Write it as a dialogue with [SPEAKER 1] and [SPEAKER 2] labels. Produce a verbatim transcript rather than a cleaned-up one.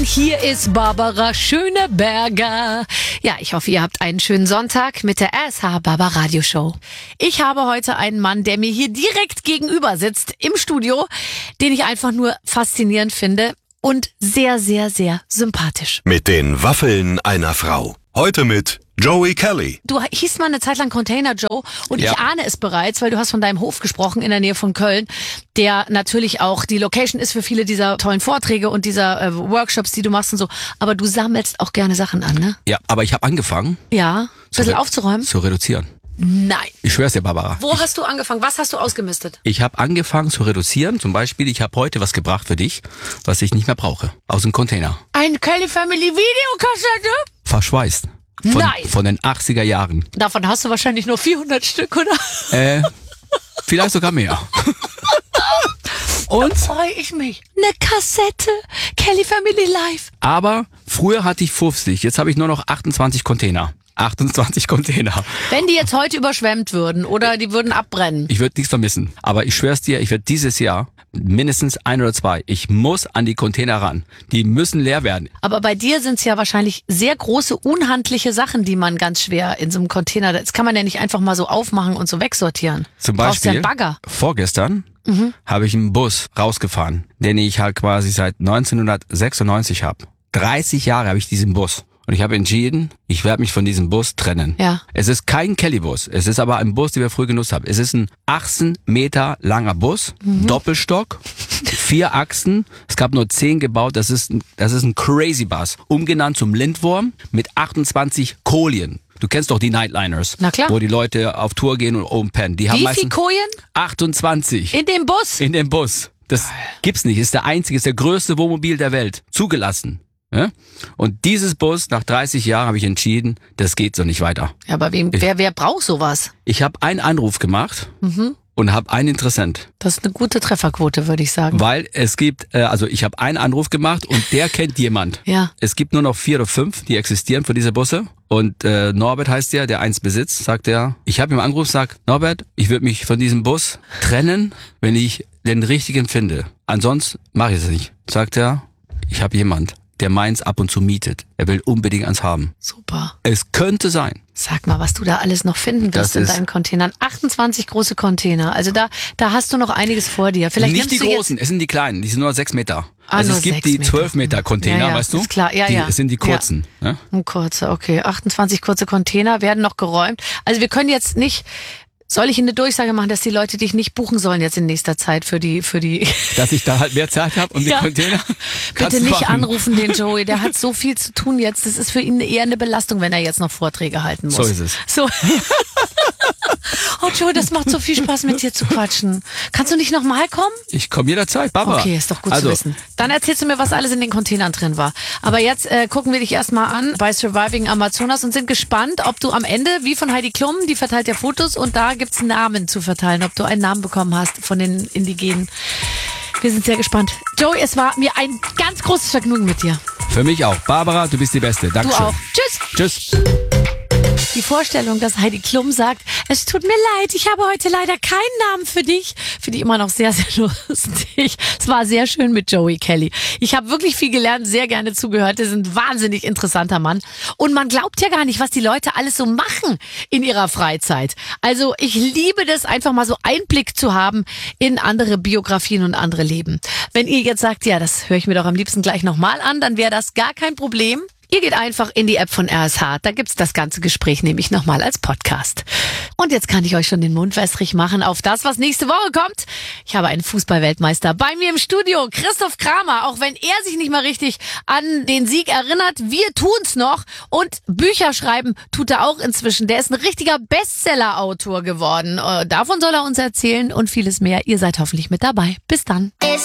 [SPEAKER 1] Hier ist Barbara Schöneberger. Ja, ich hoffe, ihr habt einen schönen Sonntag mit der R S H Barbara Radio Show. Ich habe heute einen Mann, der mir hier direkt gegenüber sitzt im Studio, den ich einfach nur faszinierend finde und sehr, sehr, sehr sympathisch.
[SPEAKER 2] Mit den Waffeln einer Frau. Heute mit Joey Kelly.
[SPEAKER 1] Du hieß mal eine Zeit lang Container Joe und
[SPEAKER 3] Ja.
[SPEAKER 1] ich ahne es bereits, weil du hast von deinem Hof gesprochen in der Nähe von Köln, der natürlich auch die Location ist für viele dieser tollen Vorträge und dieser äh, Workshops, die du machst und so. Aber du sammelst auch gerne Sachen an, ne?
[SPEAKER 3] Ja, aber ich habe angefangen
[SPEAKER 1] Ja, ein bisschen
[SPEAKER 3] re-
[SPEAKER 1] aufzuräumen?
[SPEAKER 3] zu reduzieren.
[SPEAKER 1] Nein.
[SPEAKER 3] Ich schwör's dir, Barbara.
[SPEAKER 1] Wo hast du angefangen? Was hast du ausgemistet?
[SPEAKER 3] Ich habe angefangen zu reduzieren. Zum Beispiel, ich habe heute was gebracht für dich, was ich nicht mehr brauche. Aus dem Container.
[SPEAKER 1] Ein Kelly Family Videokassette?
[SPEAKER 3] Verschweißt. Von,
[SPEAKER 1] Nein.
[SPEAKER 3] Von den achtziger Jahren.
[SPEAKER 1] Davon hast du wahrscheinlich nur vierhundert Stück, oder?
[SPEAKER 3] Äh, vielleicht sogar mehr. Und,
[SPEAKER 1] Freue ich mich. Eine Kassette. Kelly Family Live.
[SPEAKER 3] aber früher hatte ich fünfzig, jetzt habe ich nur noch achtundzwanzig Container. achtundzwanzig Container.
[SPEAKER 1] Wenn die jetzt heute überschwemmt würden oder die würden abbrennen.
[SPEAKER 3] Ich würde nichts vermissen. Aber ich schwör's dir, ich werde dieses Jahr mindestens ein oder zwei. Ich muss an die Container ran. Die müssen leer werden.
[SPEAKER 1] Aber bei dir sind es ja wahrscheinlich sehr große, unhandliche Sachen, die man ganz schwer in so einem Container, das kann man ja nicht einfach mal so aufmachen und so wegsortieren.
[SPEAKER 3] Zum
[SPEAKER 1] Brauchst ja
[SPEAKER 3] Beispiel,
[SPEAKER 1] einen Bagger.
[SPEAKER 3] vorgestern habe ich einen Bus rausgefahren, den ich halt quasi seit neunzehnhundertsechsundneunzig habe. dreißig Jahre habe ich diesen Bus. Und ich habe entschieden, ich werde mich von diesem Bus trennen.
[SPEAKER 1] Ja.
[SPEAKER 3] Es ist kein Kelly-Bus. Es ist aber ein Bus, den wir früher genutzt haben. Es ist ein achtzehn Meter langer Bus, Doppelstock, vier Achsen. Es gab nur zehn gebaut. Das ist ein, das ist ein Crazy Bus. Umgenannt zum Lindwurm mit achtundzwanzig Kolien. Du kennst doch die Nightliners.
[SPEAKER 1] Na klar.
[SPEAKER 3] Wo die Leute auf Tour gehen und oben pennen. Die haben
[SPEAKER 1] Wie viel
[SPEAKER 3] meistens
[SPEAKER 1] Kojen?
[SPEAKER 3] achtundzwanzig.
[SPEAKER 1] In dem Bus?
[SPEAKER 3] In dem Bus. Das gibt's nicht. Ist der einzige, ist der größte Wohnmobil der Welt. Zugelassen. Ja? Und dieses Bus, nach dreißig Jahren habe ich entschieden, das geht so nicht weiter.
[SPEAKER 1] Ja, aber wem, wer, wer braucht sowas?
[SPEAKER 3] Ich habe einen Anruf gemacht und habe einen Interessent.
[SPEAKER 1] Das ist eine gute Trefferquote, würde ich sagen.
[SPEAKER 3] Weil es gibt, äh, also ich habe einen Anruf gemacht und der kennt jemand.
[SPEAKER 1] Ja.
[SPEAKER 3] Es gibt nur noch vier oder fünf, die existieren für diese Busse. Und äh, Norbert heißt der, der eins besitzt, sagt er. Ich habe ihm angerufen, sagt, Norbert, ich würde mich von diesem Bus trennen, wenn ich den richtigen finde. Ansonsten mache ich es nicht. Sagt er, ich habe jemand, der meins ab und zu mietet. Er will unbedingt eins haben.
[SPEAKER 1] Super.
[SPEAKER 3] Es könnte sein.
[SPEAKER 1] Sag mal, was du da alles noch finden wirst
[SPEAKER 3] Das
[SPEAKER 1] in
[SPEAKER 3] ist-
[SPEAKER 1] deinen Containern. achtundzwanzig große Container. Also da, da hast du noch einiges vor dir. Vielleicht
[SPEAKER 3] Nicht die
[SPEAKER 1] nimmst du
[SPEAKER 3] großen, es sind die kleinen, die sind nur sechs Meter.
[SPEAKER 1] Ah,
[SPEAKER 3] also
[SPEAKER 1] nur
[SPEAKER 3] es gibt
[SPEAKER 1] sechs
[SPEAKER 3] die
[SPEAKER 1] Meter.
[SPEAKER 3] zwölf Meter Container,
[SPEAKER 1] Ja, ja,
[SPEAKER 3] weißt du?
[SPEAKER 1] ist klar. Ja,
[SPEAKER 3] die,
[SPEAKER 1] ja.
[SPEAKER 3] Es sind die
[SPEAKER 1] Ja.
[SPEAKER 3] kurzen. Ne?
[SPEAKER 1] jetzt ein kurzer, okay. achtundzwanzig kurze Container werden noch geräumt. Also wir können jetzt nicht. Soll ich eine Durchsage machen, dass die Leute dich nicht buchen sollen jetzt in nächster Zeit für die, für die.
[SPEAKER 3] Dass ich da halt mehr Zeit habe und
[SPEAKER 1] Ja.
[SPEAKER 3] die Container. kannst
[SPEAKER 1] Bitte
[SPEAKER 3] du
[SPEAKER 1] nicht
[SPEAKER 3] machen.
[SPEAKER 1] anrufen, den Joey. Der hat so viel zu tun jetzt. Das ist für ihn eher eine Belastung, wenn er jetzt noch Vorträge halten muss.
[SPEAKER 3] So ist es.
[SPEAKER 1] So. Oh, Joey, das macht so viel Spaß, mit dir zu quatschen. Kannst du nicht nochmal kommen?
[SPEAKER 3] Ich komme jederzeit, Barbara.
[SPEAKER 1] Okay, ist doch gut
[SPEAKER 3] also,
[SPEAKER 1] zu wissen. Dann erzählst du mir, was alles in den Containern drin war. Aber jetzt äh, gucken wir dich erstmal an bei Surviving Amazonas und sind gespannt, ob du am Ende, wie von Heidi Klum, die verteilt ja Fotos und da gibt's Namen zu verteilen, ob du einen Namen bekommen hast von den Indigenen. Wir sind sehr gespannt. Joey, es war mir ein ganz großes Vergnügen mit dir.
[SPEAKER 3] Für mich auch. Barbara, du bist die Beste.
[SPEAKER 1] Du
[SPEAKER 3] Dankeschön.
[SPEAKER 1] auch. Tschüss.
[SPEAKER 3] Tschüss.
[SPEAKER 1] Die Vorstellung, dass Heidi Klum sagt, es tut mir leid, ich habe heute leider keinen Namen für dich, finde ich immer noch sehr, sehr lustig. Es war sehr schön mit Joey Kelly. Ich habe wirklich viel gelernt, sehr gerne zugehört. Er ist ein wahnsinnig interessanter Mann. Und man glaubt ja gar nicht, was die Leute alles so machen in ihrer Freizeit. Also ich liebe das, einfach mal so Einblick zu haben in andere Biografien und andere Leben. Wenn ihr jetzt sagt, ja, das höre ich mir doch am liebsten gleich nochmal an, dann wäre das gar kein Problem. Ihr geht einfach in die App von R S H, da gibt's das ganze Gespräch nämlich nochmal als Podcast. Und jetzt kann ich euch schon den Mund wässrig machen auf das, was nächste Woche kommt. Ich habe einen Fußballweltmeister bei mir im Studio, Christoph Kramer, auch wenn er sich nicht mal richtig an den Sieg erinnert, wir tun's noch und Bücher schreiben tut er auch inzwischen. Der ist ein richtiger Bestseller-Autor geworden. Äh, Davon soll er uns erzählen und vieles mehr. Ihr seid hoffentlich mit dabei. Bis dann.